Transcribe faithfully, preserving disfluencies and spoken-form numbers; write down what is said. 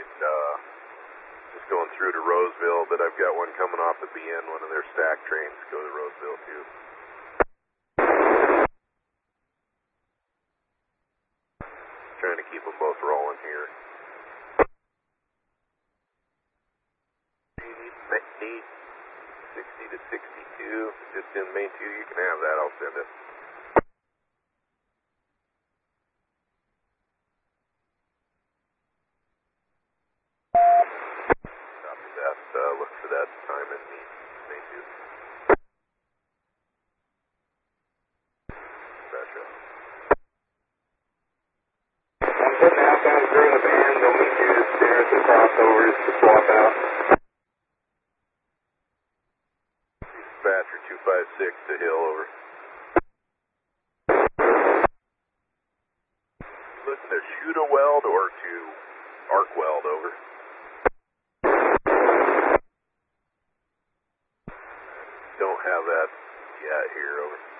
and uh, just going through to Roseville, but I've got one coming off the B N, one of their stack trains go to Roseville too. Trying to keep them both rolling here. Need sixty to sixty-two, just in main two, you can have that, I'll send it. Copy that, uh, look for that time in the main two. Gotcha. I'm putting outbound crew in the band, they'll meet you stairs and crossovers to swap out. Dispatcher two five six to Hill, over. Listen to shoot a weld or to arc weld, over. Don't have that yet here, over.